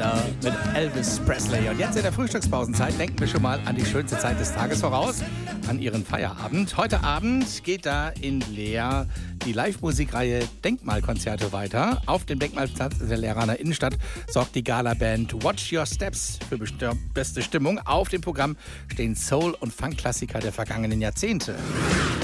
Wonder mit Elvis Presley. Und jetzt in der Frühstückspausenzeit denken wir schon mal an die schönste Zeit des Tages voraus, an Ihren Feierabend. Heute Abend geht da in Leer die Live-Musikreihe Denkmalkonzerte weiter. Auf dem Denkmalplatz der Leeraner Innenstadt sorgt die Gala-Band Watch Your Steps für beste Stimmung. Auf dem Programm stehen Soul- und Funk-Klassiker der vergangenen Jahrzehnte.